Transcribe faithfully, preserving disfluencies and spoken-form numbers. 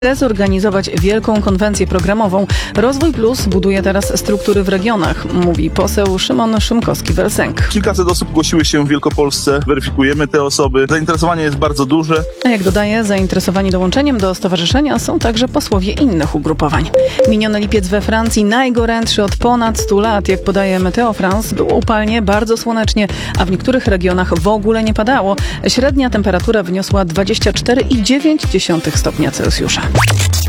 zorganizować wielką konwencję programową. Rozwój Plus buduje teraz struktury w regionach, mówi poseł Szymon Szymkowski-Welsenk. Kilkaset osób zgłosiły się w Wielkopolsce, weryfikujemy te osoby. Zainteresowanie jest bardzo duże. A jak dodaje, zainteresowani dołączeniem do stowarzyszenia są także posłowie innych ugrupowań. Miniony lipiec we Francji najgorętszy od ponad stu lat. Jak podaje Meteo France, było upalnie, bardzo słonecznie, a w niektórych regionach w ogóle nie padało. Średnia temperatura wyniosła dwadzieścia cztery i dziewięć dziesiątych stopnia Celsjusza.